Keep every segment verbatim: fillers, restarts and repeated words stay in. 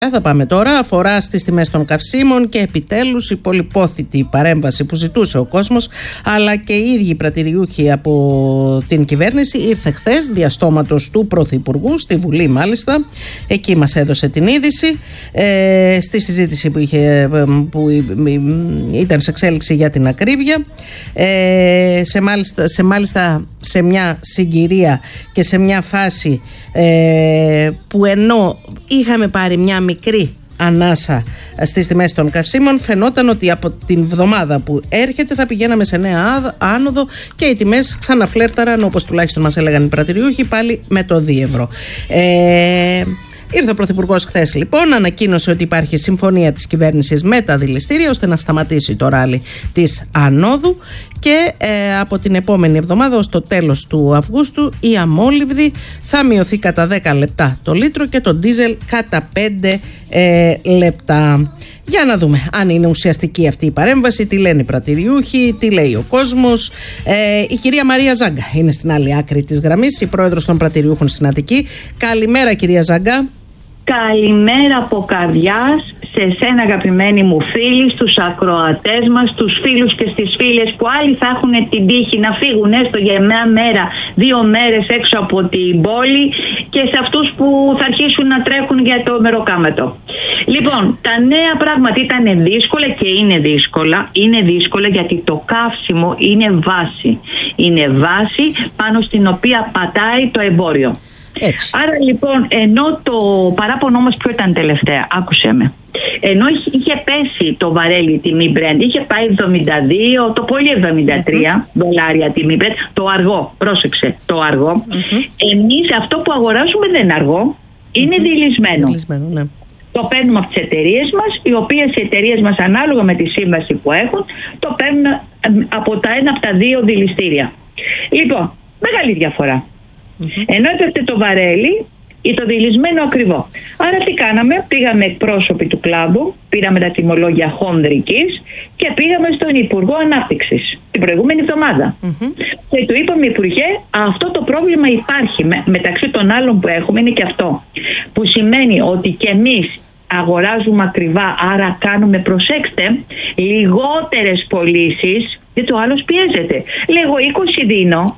Θα πάμε τώρα, αφορά στις τιμές των καυσίμων και επιτέλους η πολυπόθητη παρέμβαση που ζητούσε ο κόσμος, αλλά και οι ίδιοι πρατηριούχοι από την κυβέρνηση. Ήρθε χθες διαστόματος του Πρωθυπουργού, στη Βουλή μάλιστα, εκεί μας έδωσε την είδηση, ε, στη συζήτηση που, είχε, που ήταν σε εξέλιξη για την ακρίβεια, ε, σε, μάλιστα, σε μάλιστα σε μια συγκυρία και σε μια φάση ε, που ενώ είχαμε πάρει μια μικρή ανάσα στις τιμές των καυσίμων, φαινόταν ότι από την βδομάδα που έρχεται θα πηγαίναμε σε νέα άνοδο και οι τιμές ξαναφλέρταραν, όπως τουλάχιστον μας έλεγαν οι πρατηριούχοι, πάλι με το δύο ευρώ. Ε, Ήρθε ο Πρωθυπουργός χθες λοιπόν, ανακοίνωσε ότι υπάρχει συμφωνία της κυβέρνησης με τα δηληστήρια ώστε να σταματήσει το ράλι της ανόδου και ε, από την επόμενη εβδομάδα ως το τέλος του Αυγούστου η αμόλυβδη θα μειωθεί κατά δέκα λεπτά το λίτρο και το ντίζελ κατά πέντε ε, λεπτά. Για να δούμε αν είναι ουσιαστική αυτή η παρέμβαση, τι λένε οι πρατηριούχοι, τι λέει ο κόσμος. Ε, η κυρία Μαρία Ζάγκα είναι στην άλλη άκρη της γραμμής, η πρόεδρος των πρατηριούχων στην Αττική. Καλημέρα κυρία Ζάγκα. Καλημέρα από καρδιάς σε σένα αγαπημένοι μου φίλοι, στους ακροατές μας, στους φίλους και στις φίλες που άλλοι θα έχουν την τύχη να φύγουν έστω για μια μέρα, δύο μέρες έξω από την πόλη και σε αυτούς που θα αρχίσουν να τρέχουν για το μεροκάματο. Λοιπόν, τα νέα πράγματα ήταν δύσκολα και είναι δύσκολα. Είναι δύσκολα γιατί το καύσιμο είναι βάση. Είναι βάση πάνω στην οποία πατάει το εμπόριο. Έτσι. Άρα λοιπόν, ενώ το παράπονο μας ποιο ήταν τελευταία, άκουσε με. Ενώ είχε πέσει το βαρέλι τιμή Brent, είχε πάει εβδομήντα δύο, το πολύ εβδομήντα τρία mm-hmm. δολάρια τιμή Brent, το αργό, πρόσεξε, το αργό. Mm-hmm. Εμείς αυτό που αγοράζουμε δεν είναι αργό, είναι mm-hmm. δειλισμένο. δειλισμένο ναι. Το παίρνουμε από τις εταιρείες μας, οι οποίες οι εταιρείες μας ανάλογα με τη σύμβαση που έχουν, το παίρνουν από τα ένα από τα δύο δηληστήρια. Λοιπόν, μεγάλη διαφορά. Mm-hmm. Ενώ έπεφτε το βαρέλι ή το δειλισμένο ακριβό. Άρα τι κάναμε, πήγαμε εκπρόσωποι του κλάδου, πήραμε τα τιμολόγια χονδρικής και πήγαμε στον Υπουργό Ανάπτυξης την προηγούμενη εβδομάδα. Mm-hmm. Και του είπαμε, Υπουργέ, αυτό το πρόβλημα υπάρχει. Με, μεταξύ των άλλων που έχουμε είναι και αυτό. Που σημαίνει ότι και εμείς αγοράζουμε ακριβά, άρα κάνουμε, προσέξτε, λιγότερες πωλήσεις, γιατί ο άλλος πιέζεται. Λέγω είκοσι δίνω.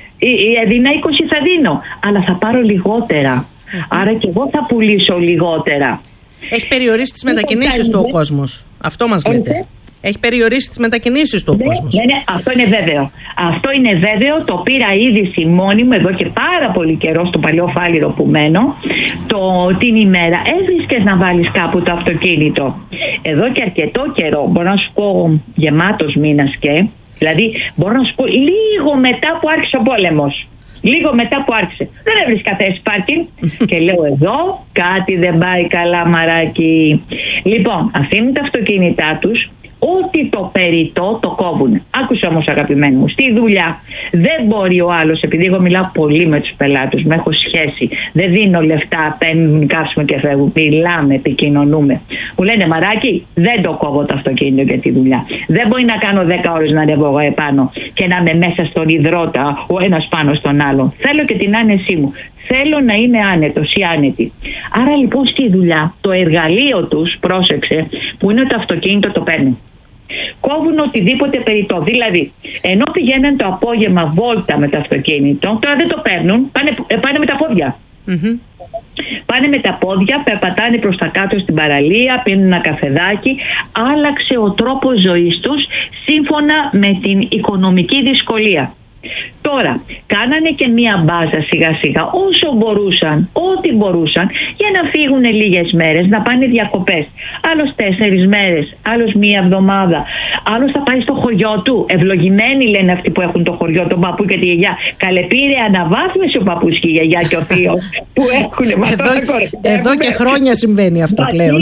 Έδινα είκοσι θα δίνω, αλλά θα πάρω λιγότερα. Mm-hmm. Άρα και εγώ θα πουλήσω λιγότερα. Έχει περιορίσει τις μετακινήσεις του ο κόσμος. Αυτό μας λέτε. Έχει περιορίσει τις μετακινήσεις του ο κόσμος. Ναι, ναι, αυτό είναι βέβαιο. Αυτό είναι βέβαιο. Το πήρα είδηση μόνη μου εδώ και πάρα πολύ καιρό στο παλιό Φάληρο που μένω. Το, την ημέρα έβρισκες να βάλεις κάπου το αυτοκίνητο. Εδώ και αρκετό καιρό, μπορώ να σου πω γεμάτος μήνας και. Δηλαδή, μπορώ να σου πω λίγο μετά που άρχισε ο πόλεμος. Λίγο μετά που άρχισε. Δεν έβρισκα θέση πάρκινγκ. Και λέω εδώ κάτι δεν πάει καλά, μαράκι. Λοιπόν, αφήνουν τα αυτοκίνητά τους. Ό,τι το περιττό το κόβουν. Άκουσα όμως αγαπημένοι μου, στη δουλειά δεν μπορεί ο άλλος, επειδή εγώ μιλάω πολύ με τους πελάτες μου, έχω σχέση, δεν δίνω λεφτά, παίρνουν κάψουμε και φεύγουν, μιλάμε, επικοινωνούμε. Μου λένε, μαράκι, δεν το κόβω το αυτοκίνητο για τη δουλειά. Δεν μπορεί να κάνω δέκα ώρες να ανέβω εγώ επάνω και να είμαι μέσα στον υδρότα, ο ένας πάνω στον άλλον. Θέλω και την άνεσή μου. Θέλω να είμαι άνετος ή άνετη. Άρα λοιπόν στη δουλειά το εργαλείο τους, πρόσεξε, που είναι το αυτοκίνητο, το παίρνουν. Κόβουν οτιδήποτε περιττό. Δηλαδή, ενώ πηγαίνουν το απόγευμα βόλτα με το αυτοκίνητο, τώρα δεν το παίρνουν, πάνε, πάνε με τα πόδια. Mm-hmm. Πάνε με τα πόδια, περπατάνε προς τα κάτω στην παραλία, πίνουν ένα καφεδάκι. Άλλαξε ο τρόπος ζωής τους σύμφωνα με την οικονομική δυσκολία. Τώρα, κάνανε και μία μπάζα σιγά σιγά όσο μπορούσαν, ό,τι μπορούσαν, για να φύγουν λίγες μέρες, να πάνε διακοπές. Άλλος τέσσερις μέρες, άλλος μία εβδομάδα, άλλος θα πάει στο χωριό του. Ευλογημένοι λένε αυτοί που έχουν το χωριό, τον παππού και τη γιαγιά. Καλέ, πήρε αναβάθμιση ο παππούς και η γιαγιά και ο θείος που έχουν. Εδώ, εδώ και χρόνια συμβαίνει αυτό πλέον.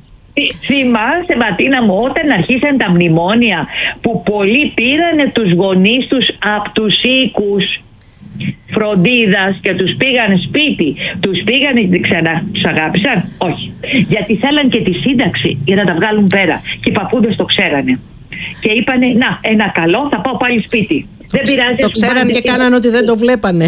Θυμάσαι, Ματίνα μου, όταν αρχίσαν τα μνημόνια που πολλοί πήρανε τους γονείς τους από τους οίκους φροντίδας και τους πήγαν σπίτι, τους πήγαν ξανά, τους αγάπησαν? Όχι. Γιατί θέλαν και τη σύνταξη για να τα βγάλουν πέρα και οι παππούδες το ξέρανε. Και είπανε, να, ένα καλό, θα πάω πάλι σπίτι. Δεν το, πειράζει. Το ξέραν και κάναν ότι δεν το βλέπανε.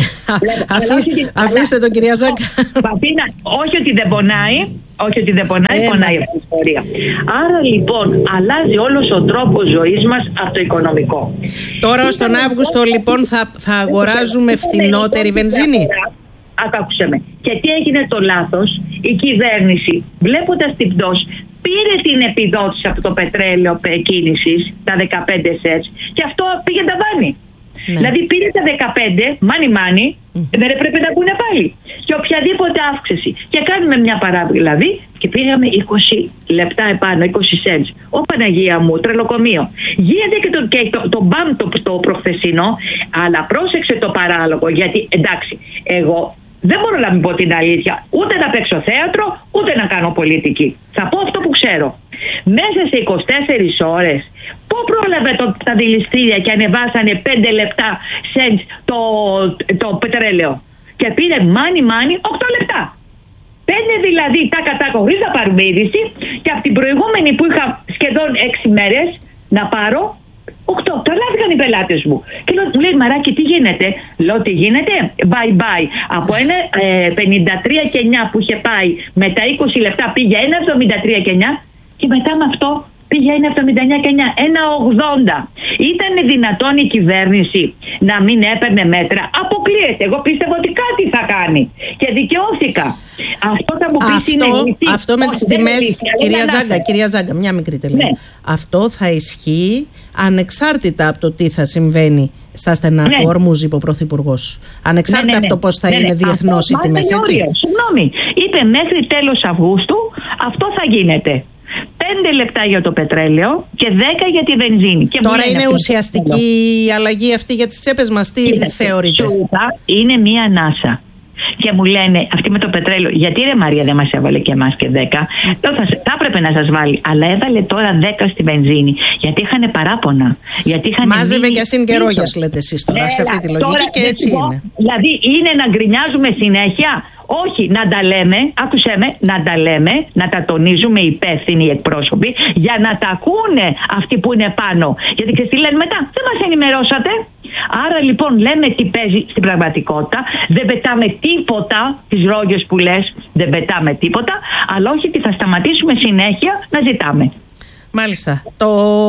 Αφή, αφήστε το, κυρία Ζάγκα. Παπίνα, όχι ότι δεν πονάει. Όχι ότι δεν πονάει, Έμα. πονάει αυτή η ιστορία. Άρα λοιπόν αλλάζει όλος ο τρόπος ζωής μας από το οικονομικό. Τώρα ως τον Αύγουστο λοιπόν θα, θα αγοράζουμε φθηνότερη βενζίνη. Άκουσε με. Και τι έγινε το λάθος? Η κυβέρνηση, βλέποντας την πτώση, πήρε την επιδότηση από το πετρέλαιο κίνησης, τα δεκαπέντε σεντς, και αυτό πήγε τα βάνη. Ναι. Δηλαδή πήρε τα δεκαπέντε, μάνι μάνι, mm. δεν έπρεπε να πούνε πάλι. Και οποιαδήποτε αύξηση. Και κάνουμε μια παράδειγμα, δηλαδή, και πήγαμε είκοσι λεπτά επάνω, είκοσι σεντς. Ω Παναγία μου, τρελοκομείο. Γίνεται και το, και το, το μπαμ το, το προχθεσινό, αλλά πρόσεξε το παράλογο, γιατί εντάξει, εγώ δεν μπορώ να μην πω την αλήθεια, ούτε να παίξω θέατρο, ούτε να κάνω πολιτική. Θα πω αυτό που ξέρω. Μέσα σε είκοσι τέσσερις ώρες, πού πρόλαβε το, τα δηληστήρια και ανεβάσανε πέντε λεπτά σεντς το, το πετρέλαιο. Και πήρε μάνι μάνι οκτώ λεπτά. Πέντε δηλαδή τα κατά χωρίς να πάρουμε είδηση, και από την προηγούμενη που είχα σχεδόν έξι μέρες να πάρω, οκτώ. Τρελάθηκαν οι πελάτες μου. Και λέω, μου λέει, Μαράκι, τι γίνεται? Λέω, τι γίνεται? Bye bye. Από ένα ε, πενήντα τρία και εννιά που είχε πάει με τα είκοσι λεπτά πήγε ένα εβδομήντα τρία και εννιά, και μετά με αυτό πήγε ένα εβδομήντα εννιά και εννιά, ένα ογδόντα. Ήταν δυνατόν η κυβέρνηση να μην έπαιρνε μέτρα? Αποκλείεται. Εγώ πίστευα ότι κάτι θα κάνει και δικαιώθηκα. Αυτό θα μου πει αυτό, είναι αυτό με τις τιμές, κυρία Ζάγκα, κυρία Ζάγκα, μια μικρή τελεία. Ναι. Αυτό θα ισχύει ανεξάρτητα από το τι θα συμβαίνει στα στενά ναι. του Ορμούζ, είπε ο Πρωθυπουργός. Ανεξάρτητα ναι, ναι, ναι. από το πώς θα ναι, είναι ναι. διεθνώς οι τιμές, έτσι. Συγγνώμη, είπε μέχρι τέλος Αυγούστου αυτό θα γίνεται. Πέντε λεπτά για το πετρέλαιο και δέκα για τη βενζίνη. Και τώρα είναι ουσιαστική η αλλαγή αυτή για τις τσέπες μας? Τι είναι, θεωρείτε? Είναι μία ανάσα. Και μου λένε αυτοί με το πετρέλαιο, γιατί ρε Μαρία δεν μας έβαλε και εμάς και δέκα? Mm. θα, θα έπρεπε να σας βάλει, αλλά έβαλε τώρα δέκα στη βενζίνη, γιατί είχαν παράπονα. Γιατί είχαν μάζευε και ασυγκερόγιας, λέτε εσείς τώρα, Έλα, σε αυτή τη λογική, τώρα, και έτσι είναι. Δηλαδή είναι να γκρινιάζουμε συνέχεια? Όχι, να τα λέμε, άκουσέ με, να τα λέμε, να τα τονίζουμε υπεύθυνοι εκπρόσωποι, για να τα ακούνε αυτοί που είναι πάνω. Γιατί και τι λένε μετά, δεν μας ενημερώσατε. Άρα λοιπόν λέμε τι παίζει στην πραγματικότητα, δεν πετάμε τίποτα, τις ρόγες που λες, δεν πετάμε τίποτα, αλλά όχι ότι θα σταματήσουμε συνέχεια να ζητάμε. Μάλιστα. Το...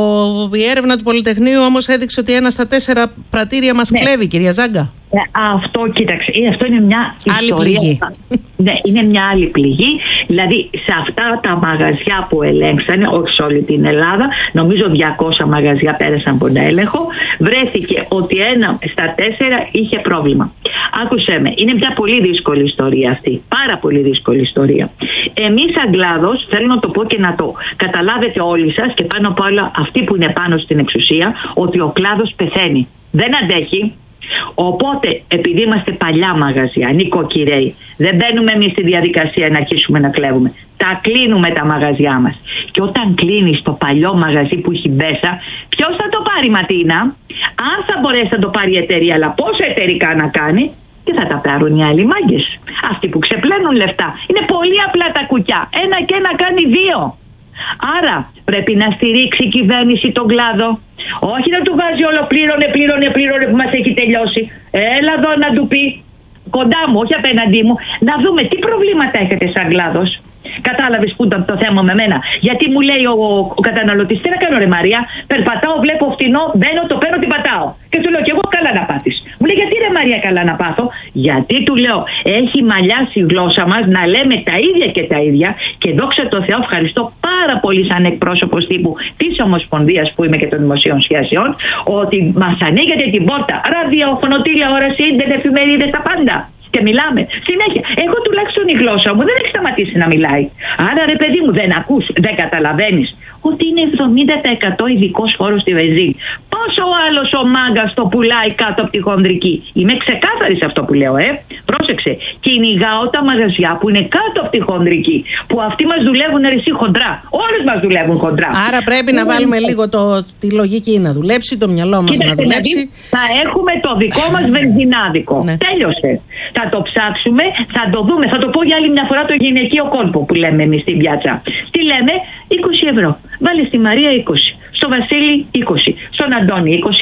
Η έρευνα του Πολυτεχνείου όμως έδειξε ότι ένα στα τέσσερα πρατήρια μας ναι. κλέβει, κυρία Ζάγκα. Ε, αυτό, κοίταξε, αυτό είναι μια άλλη ιστορία. Πληγή. Ναι, είναι μια άλλη πληγή. Δηλαδή, σε αυτά τα μαγαζιά που ελέγξανε, όχι σε όλη την Ελλάδα, νομίζω διακόσια μαγαζιά πέρασαν από τον έλεγχο, βρέθηκε ότι ένα στα τέσσερα είχε πρόβλημα. Άκουσέ με, είναι μια πολύ δύσκολη ιστορία αυτή. Πάρα πολύ δύσκολη ιστορία. Εμείς σαν κλάδος, θέλω να το πω και να το καταλάβετε όλοι σας, και πάνω απ' όλα αυτοί που είναι πάνω στην εξουσία, ότι ο κλάδος πεθαίνει. Δεν αντέχει. Οπότε, επειδή είμαστε παλιά μαγαζιά, νοικοκυρέοι, δεν μπαίνουμε εμείς στη διαδικασία να αρχίσουμε να κλέβουμε. Τα κλείνουμε τα μαγαζιά μας. Και όταν κλείνεις το παλιό μαγαζί που έχει μέσα, ποιος θα το πάρει, Ματίνα? Αν θα μπορέσει να το πάρει η εταιρεία, αλλά πόσο εταιρικά να κάνει, και θα τα πάρουν οι άλλοι μάγκες. Αυτοί που ξεπλένουν λεφτά. Είναι πολύ απλά τα κουκιά. Ένα και ένα κάνει δύο. Άρα πρέπει να στηρίξει η κυβέρνηση τον κλάδο. Όχι να του βάζει όλο πλήρωνε, πλήρωνε, πλήρωνε που μας έχει τελειώσει. Έλα εδώ να του πει, κοντά μου, όχι απέναντί μου, να δούμε τι προβλήματα έχετε σαν κλάδος. Κατάλαβες που ήταν το θέμα με μένα? Γιατί μου λέει ο, ο, ο καταναλωτής, τι να κάνω ρε Μαρία, περπατάω, βλέπω φτηνό, μπαίνω, το παίρνω, την πατάω. Και του λέω, και εγώ καλά να πάθεις. Μου λέει, γιατί ρε Μαρία καλά να πάθω? Γιατί του λέω, έχει μαλλιάσει η γλώσσα μας να λέμε τα ίδια και τα ίδια, και δόξα τω Θεώ, ευχαριστώ πάρα πολύ σαν εκπρόσωπος τύπου της Ομοσπονδίας που είμαι και των Δημοσίων Σχέσεων, ότι μας ανοίγετε την πόρτα, ραδιόφωνο, τηλεόραση, ίντερνετ, εφημερίδες, τα πάντα. Και μιλάμε συνέχεια. Εγώ τουλάχιστον η γλώσσα μου δεν έχει σταματήσει να μιλάει. Άρα ρε παιδί μου, δεν ακούς, δεν καταλαβαίνεις ότι είναι εβδομήντα τοις εκατό ειδικός φόρος στη βενζίνη. Πόσο ο άλλος ο μάγκας το πουλάει κάτω από τη χονδρική? Είμαι ξεκάθαρη σε αυτό που λέω, ε. Πρόσεξε. Κυνηγάω τα μαγαζιά που είναι κάτω από τη χονδρική. Που αυτοί μας δουλεύουν εσύ χοντρά. Όλες μας δουλεύουν χοντρά. Άρα πρέπει να βάλουμε λίγο το, τη λογική να δουλέψει, το μυαλό μας να δουλέψει. Θα έχουμε το δικό μας βενζινάδικο. Ναι. Τέλειωσε. Θα το ψάξουμε, θα το δούμε. Θα το πω για άλλη μια φορά το γυναικείο κόλπο που λέμε εμείς στην πιάτσα. Τι λέμε? είκοσι ευρώ. Βάλε στη Μαρία είκοσι. Στο Βασίλη είκοσι. Στον Αντώνη είκοσι.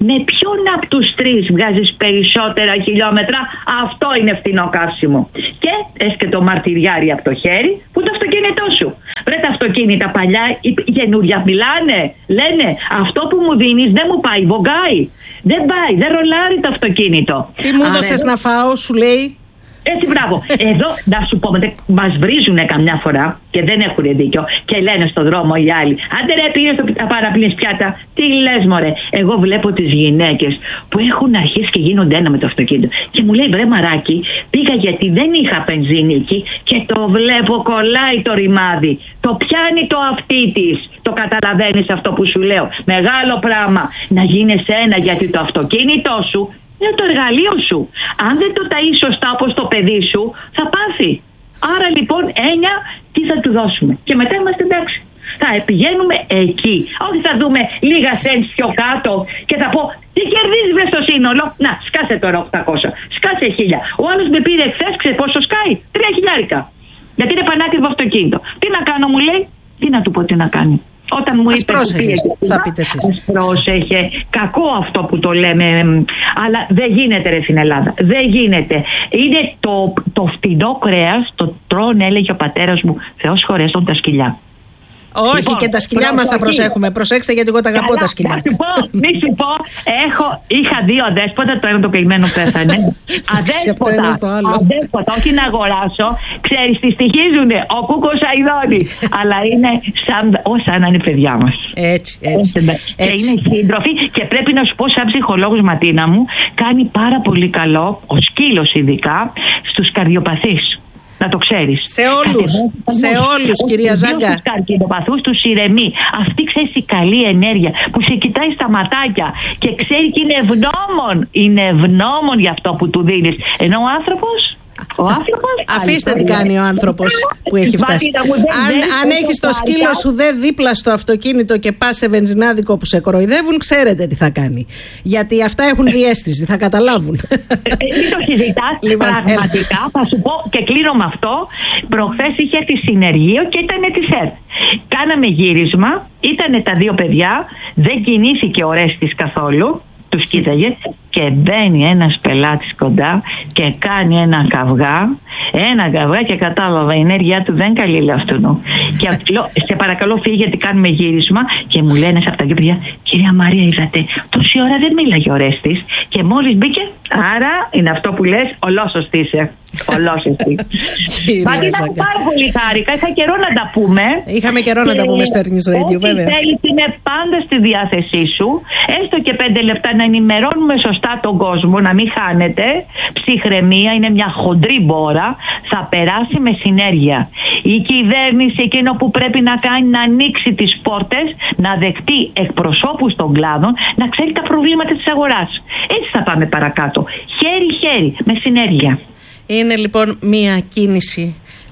με ποιον από τους τρεις βγάζεις περισσότερα χιλιόμετρα, αυτό είναι φθηνό καύσιμο. Και έσκε το μαρτυριάρι από το χέρι που το αυτοκίνητό σου. Βρε, τα αυτοκίνητα παλιά, οι καινούρια μιλάνε, λένε αυτό που μου δίνεις δεν μου πάει, βογκάει. Δεν πάει, δεν ρολάρει το αυτοκίνητο. Τι μου έδωσες να φάω, σου λέει. Έτσι, μπράβο. Εδώ, να σου πω, μας βρίζουνε καμιά φορά και δεν έχουν δίκιο και λένε στον δρόμο οι άλλοι: άντε ρε, πήγες να παραπλύνεις πιάτα. Τι λες, μωρέ? Εγώ βλέπω τις γυναίκες που έχουν αρχίσει και γίνονται ένα με το αυτοκίνητο. Και μου λέει: βρε μαράκι, πήγα γιατί δεν είχα μπενζίνη εκεί και το βλέπω κολλάει το ρημάδι. Το πιάνει το αυτί της. Το καταλαβαίνεις αυτό που σου λέω? Μεγάλο πράγμα. Να γίνεσαι ένα γιατί το αυτοκίνητό σου είναι το εργαλείο σου. Αν δεν το ταΐσεις σωστά όπως το παιδί σου, θα πάθει. Άρα λοιπόν, έννοια, τι θα του δώσουμε. Και μετά είμαστε εντάξει. Θα πηγαίνουμε εκεί. Όχι θα δούμε λίγα σέντς πιο κάτω και θα πω: τι κερδίζεις βρε στο σύνολο? Να, σκάσε τώρα οκτακόσια. Σκάσε χίλια. Ο άλλος με πήρε χθες, ξέρεις πόσο σκάει? Τρία χιλιάρικα. Γιατί είναι πανάκριβο αυτοκίνητο. Τι να κάνω, μου λέει. Τι να του πω τι να κάνει? Όταν μου ας είπε πρόσεχε, θα πείτε εσείς. Πρόσεχε, κακό αυτό που το λέμε, αλλά δεν γίνεται ρε στην Ελλάδα. Δεν γίνεται. Είναι το, το φτηνό κρέας, το τρώνε, έλεγε ο πατέρας μου, Θεός χωρέσουν τα σκυλιά. Όχι, λοιπόν, και τα σκυλιά μας τα προσέχουμε. Προσέξτε, γιατί εγώ τα αγαπώ. Καλά, τα σκυλιά. Να σου πω, μη σου πω, έχω, είχα δύο αδέσποτα, το ένα το καημένο πέθανε. αδέσποτα, αδέσποτα, όχι να αγοράσω. Ξέρεις, τι στοιχίζουνε, ο κούκος αηδόνι. Αλλά είναι σαν, όσα να είναι παιδιά μας. Έτσι, έτσι. έτσι. Και είναι σύντροφοι και πρέπει να σου πω, σαν ψυχολόγος, Ματίνα μου, κάνει πάρα πολύ καλό, ο σκύλος ειδικά, στους καρδιοπαθείς. Να το ξέρεις. Σε όλους, σε όλους, κυρία Ζάγκα. Στους καρκινοπαθούς τους ηρεμεί. Αυτή, ξέρεις, η καλή ενέργεια που σε κοιτάει στα ματάκια και ξέρει και είναι ευγνώμων. Είναι ευγνώμων για αυτό που του δίνεις. Ενώ ο άνθρωπος... Ο άνθρωπος, αφήστε τι κάνει ο άνθρωπος που έχει φτάσει. Αν, αν έχεις το σκύλο σου δε δίπλα στο αυτοκίνητο και πας σε βενζινάδικο που σε κοροϊδεύουν, ξέρετε τι θα κάνει. Γιατί αυτά έχουν διαίσθηση, θα καταλάβουν. Μην το συζητάς. Πραγματικά θα σου πω και κλείνω με αυτό. Προχθές είχε έρθει συνεργείο και ήταν της ΕΡΤ. Κάναμε γύρισμα, ήταν τα δύο παιδιά, δεν κινήθηκε ο Ρέστης καθόλου. Τους κοίταγε και μπαίνει ένας πελάτης κοντά και κάνει ένα καυγά, ένα καυγά και κατάλαβα η ενέργειά του δεν καλή, λέω αυτού. Και λέω, σε παρακαλώ φύγε γιατί κάνουμε γύρισμα και μου λένε σε αυτά και παιδιά, κυρία Μαρία, είδατε, τόση ώρα δεν μίλαγε ο Ρέστης και μόλις μπήκε, άρα είναι αυτό που λες, ολόσωστη είσαι. Ολόσωστη. Ματίνα, πάρα πολύ χάρηκα, είχα καιρό να τα πούμε. Είχαμε καιρό να τα πούμε στο News Radio, βέβαια. Ό,τι θέλεις είναι πάντα στη διάθεσή σου, έστω και πέντε λεπτά να ενημερώνουμε σωστά τον κόσμο, να μην χάνετε. Ψυχραιμία είναι μια χοντρή μπόρα, θα περάσει με συνέργεια. Η κυβέρνηση εκείνο που πρέπει να κάνει να ανοίξει τις πόρτες, να δεχτεί εκπροσώπους των κλάδων, να ξέρει τα προβλήματα της αγοράς. Έτσι θα πάμε παρακάτω. Χέρι-χέρι, με συνέργεια. Είναι λοιπόν μια κίνηση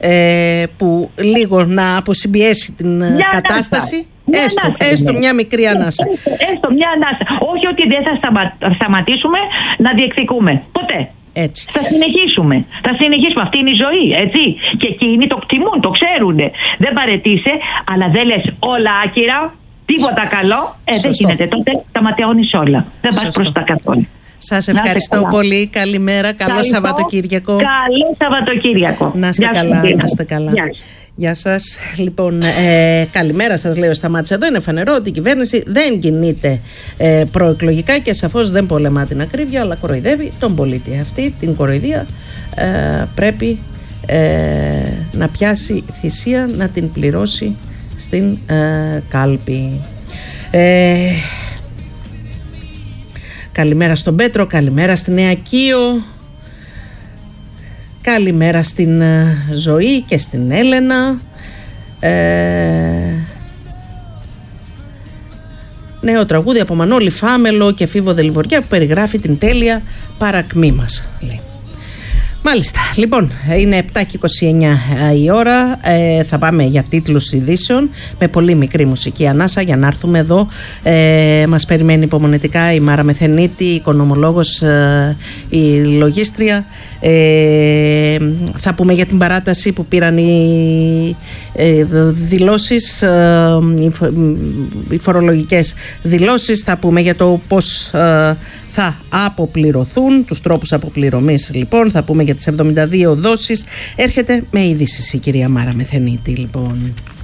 ε, που λίγο να αποσυμπιέσει την μια κατάσταση. Μια έστω, ανάσα, έστω μια μικρή ανάσα. Έστω, έστω μια ανάσα. Όχι ότι δεν θα σταμα, σταματήσουμε να διεκδικούμε. Ποτέ. Έτσι. Θα συνεχίσουμε. Θα συνεχίσουμε. Αυτή είναι η ζωή, έτσι. Και εκείνοι το κτιμούν, το ξέρουν. Δεν παρετήσει, αλλά δεν λες όλα άκυρα, τίποτα καλό. Ε, δεν γίνεται. Τότε τα ματαιώνεις όλα. Δεν πας προς τα καθόλου. Σας ευχαριστώ πολύ. Καλημέρα. Καλό Σαββατοκύριακο. Καλό Σαββατοκύριακο. Να είστε καλά. Να είστε καλά. Γεια. Γεια σας. Λοιπόν, ε, καλημέρα σας, λέω. Σταμάτησα εδώ. Είναι φανερό ότι η κυβέρνηση δεν κινείται ε, προεκλογικά και σαφώς δεν πολεμά την ακρίβεια, αλλά κοροϊδεύει τον πολίτη. Αυτή την κοροϊδία ε, πρέπει ε, να πιάσει θυσία, να την πληρώσει στην ε, κάλπη. Ε, καλημέρα στον Πέτρο, καλημέρα στη Νέα Κίο. Καλημέρα στην Ζωή και στην Έλενα. Ε, νέο τραγούδι από Μανώλη Φάμελο και Φίβο Δελιβοριά που περιγράφει την τέλεια παρακμή μας, λέει. Μάλιστα, λοιπόν, είναι επτά και είκοσι εννιά η ώρα. Ε, θα πάμε για τίτλους ειδήσεων με πολύ μικρή μουσική ανάσα για να έρθουμε εδώ. Ε, μας περιμένει υπομονετικά η Μάρα Μεθενίτη, η οικονομολόγος, ε, η λογίστρια. Ε, θα πούμε για την παράταση που πήραν οι ε, δηλώσεις, ε, οι φορολογικές δηλώσεις. Θα πούμε για το πώς ε, θα αποπληρωθούν, τους τρόπους αποπληρωμής λοιπόν. Θα πούμε για τις εβδομήντα δύο δόσεις. Έρχεται με ειδήσεις η κυρία Μάρα Μεθενίτη λοιπόν.